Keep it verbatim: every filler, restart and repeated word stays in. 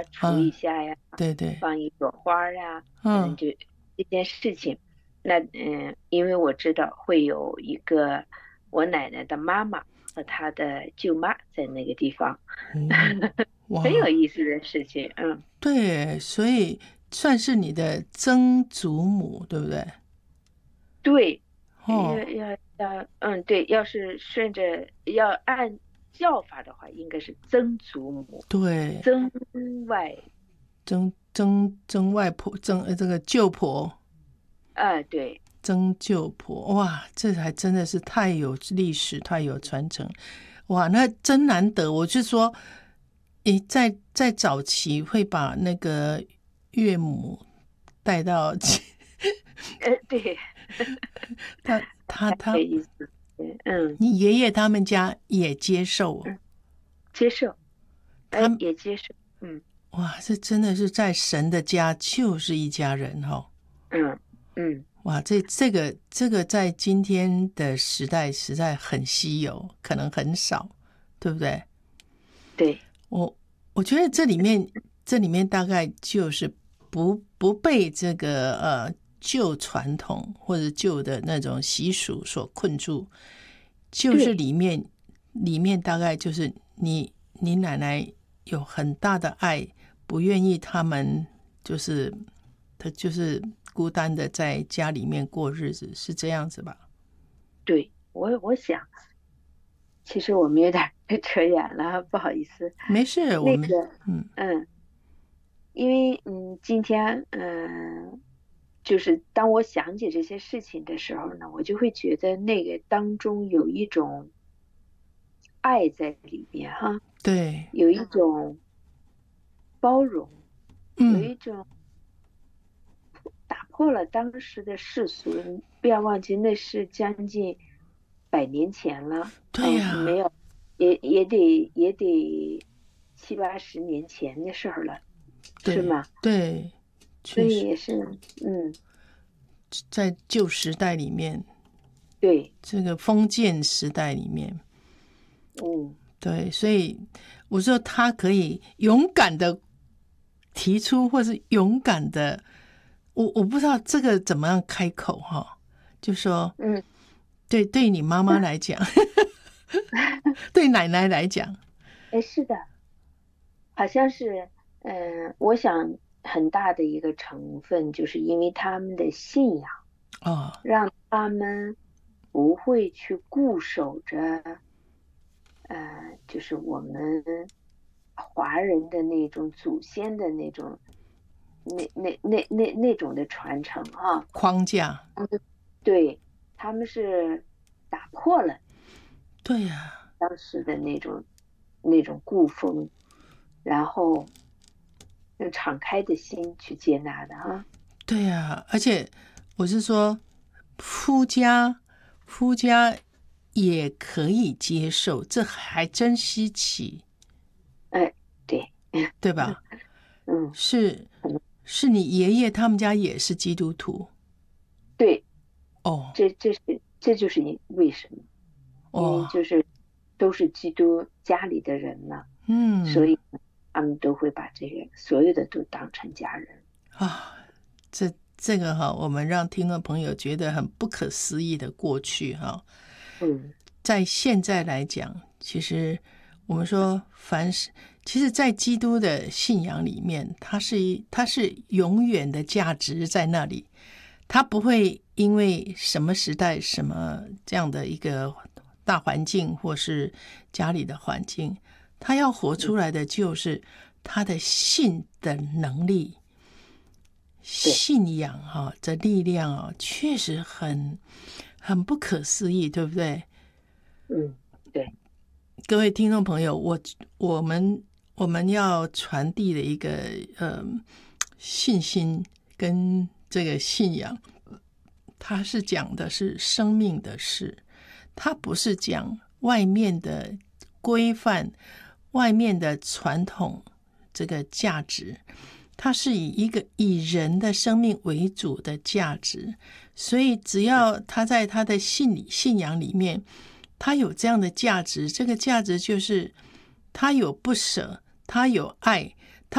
啊，除一下呀， 嗯、对对， 放一朵花呀， 嗯嗯，就这件事情。那嗯，因为我知道会有一个我奶奶的妈妈和她的舅妈在那个地方， 哦， 很有哇， 意思的事情。嗯， 对，所以算是你的曾祖母，对不对？ 对，要哦， 要要，嗯，对，要是顺着要按叫法的话，应该是曾祖母、 对， 曾外， 曾曾曾外婆，曾呃这个舅婆， 啊，对， 曾舅婆，哇，这还真的是太有历史，太有传承，哇，那真难得。我就说，诶，在在早期会把那个岳母带到， 呃，对， 他他有他， 意思，对，嗯你爷爷他们家也接受嗯，接受，哎， 他， 也接受，嗯哇，这真的是在神的家就是一家人哦。 嗯嗯， 哇，这这个这个在今天的时代实在很稀有，可能很少，对不对？ 对我我觉得这里面这里面大概就是不不被这个呃旧传统或者旧的那种习俗所困住，就是对里面里面大概就是你你奶奶有很大的爱，不愿意他们就是他就是孤单的在家里面过日子，是这样子吧？ 对，我我想，其实我们有点儿扯远了，不好意思。 没事，我们那个， 嗯嗯，因为嗯，今天嗯，就是当我想起这些事情的时候呢，我就会觉得那个当中有一种爱在里面哈， 对， 有一种包容，有嗯， 一种打破了当时的世俗。不要忘记，那是将近百年前了，嗯，没对呀、 有，也也得也得七八十年前的事儿了，是对吗？ 对， 所确实。 以也是，嗯， 在旧时代里面， 对， 这个封建时代里面， 嗯， 对，所以我说他可以勇敢的提出，或是勇敢的，我我不知道这个怎么样开口哈，就说嗯， 对，对你妈妈来讲，对奶奶来讲， 哎，是的，好像是，嗯、我想很大的一个成分，就是因为他们的信仰， 哦， 让他们不会去固守着，呃，就是我们华人的那种祖先的那种，那那那那那种的传承啊， 框架， 对，他们是打破了对呀、 当时的那种那种固风，然后用敞开的心去接纳的啊。 对呀、而且我是说，夫家夫家也可以接受，这还真稀奇， 哎，对， 对吧？ 嗯， 是可能是你爷爷他们家也是基督徒对， 哦这这是这就是因为什么？因为哦， 就是都是基督家里的人嘛，所嗯以他们都会把这个所有的都当成家人。 啊，这这个哈，我们让听众朋友觉得很不可思议的过去哈， 嗯， 在现在来讲，其实我们说凡是，其实，在基督的信仰里面，它是一它是永远的价值在那里，它不会因为什么时代、什么这样的一个大环境，或是家里的环境，他要活出来的就是他的信的能力。 对， 信仰哈、这力量啊，确实很很不可思议，对不对？ 嗯，对， 各位听众朋友，我我们我们要传递的一个呃信心跟这个信仰，它是讲的是生命的事，它不是讲外面的规范、外面的传统这个价值，它是以一个以人的生命为主的价值，所以只要他在他的信理信仰里面，他有这样的价值，这个价值就是他有不舍，他有爱，